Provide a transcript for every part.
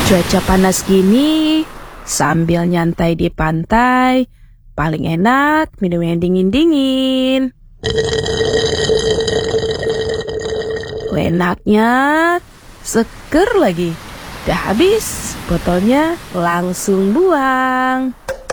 Cuaca panas gini, sambil nyantai di pantai, paling enak minum yang dingin-dingin. Enaknya, seger lagi. Udah habis, botolnya langsung buang.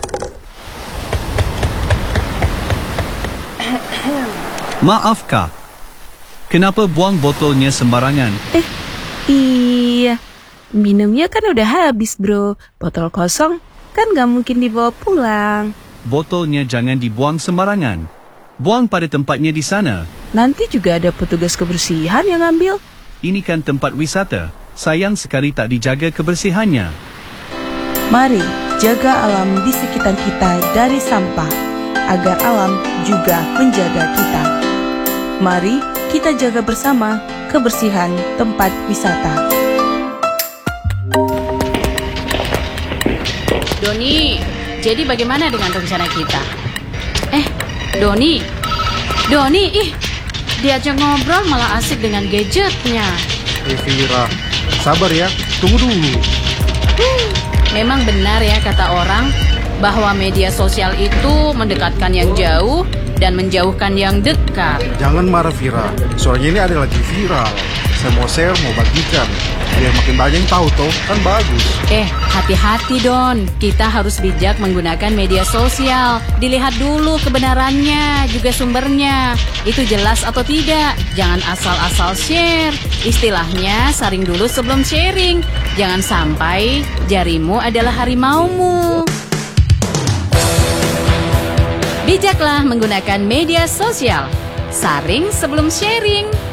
Maaf Kak, kenapa buang botolnya sembarangan? Iya, minumnya kan udah habis bro. Botol kosong kan gak mungkin dibawa pulang. Botolnya jangan dibuang sembarangan. Buang pada tempatnya di sana. Nanti juga ada petugas kebersihan yang ngambil. Ini kan tempat wisata. Sayang sekali tak dijaga kebersihannya. Mari jaga alam di sekitar kita dari sampah, agar alam juga menjaga kita. Mari kita jaga bersama kebersihan tempat wisata. Doni, jadi bagaimana dengan rencana kita? Doni, diajak ngobrol malah asik dengan gadgetnya. Vira, sabar ya, tunggu dulu. Memang benar ya kata orang, bahwa media sosial itu mendekatkan yang jauh dan menjauhkan yang dekat. Jangan marah Vira, soalnya ini ada lagi viral. Saya mau share, mau bagikan, biar makin banyak yang tahu toh, kan bagus. Hati-hati Don, kita harus bijak menggunakan media sosial. Dilihat dulu kebenarannya, juga sumbernya. Itu jelas atau tidak, jangan asal-asal share. Istilahnya, saring dulu sebelum sharing. Jangan sampai jarimu adalah harimaumu. Bijaklah menggunakan media sosial. Saring sebelum sharing.